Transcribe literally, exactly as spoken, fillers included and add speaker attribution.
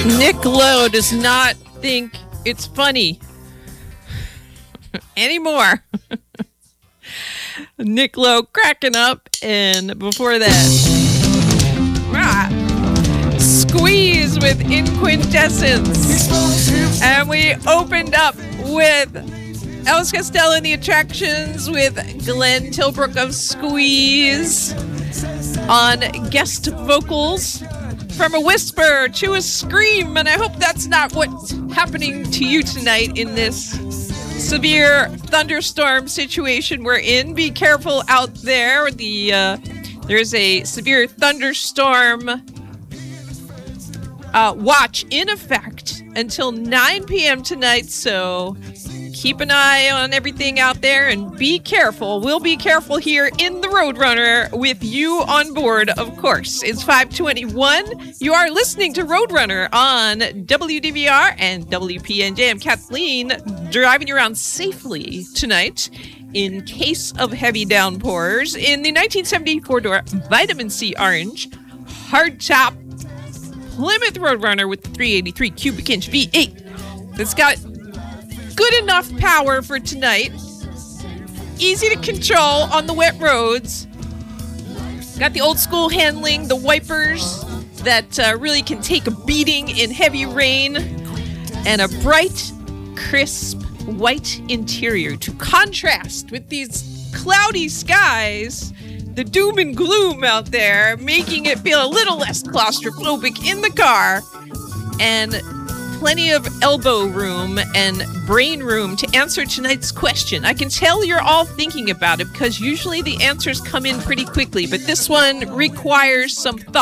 Speaker 1: Nick Lowe does not think it's funny anymore. Nick Lowe cracking up, and before that, ah, Squeeze with Inquintessence. And we opened up with Elvis Costello and the Attractions with Glenn Tilbrook of Squeeze on guest vocals. From a whisper to a scream, and I hope that's not what's happening to you tonight in this severe thunderstorm situation we're in. Be careful out there. The uh, there's a severe thunderstorm uh, watch in effect until nine p.m. tonight, so keep an eye on everything out there and be careful. We'll be careful here in the Roadrunner with you on board, of course. It's five twenty-one. You are listening to Roadrunner on W D V R and W P N J. I'm Kathleen, driving you around safely tonight in case of heavy downpours in the nineteen seventy-four door Vitamin C Orange hardtop Plymouth Roadrunner with the three eighty-three cubic inch V eight that's got good enough power for tonight. Easy to control on the wet roads. Got the old school handling, the wipers that uh, really can take a beating in heavy rain, and a bright, crisp white interior to contrast with these cloudy skies, the doom and gloom out there, making it feel a little less claustrophobic in the car, and plenty of elbow room and brain room to answer tonight's question. I can tell you're all thinking about it because usually the answers come in pretty quickly, but this one requires some thought.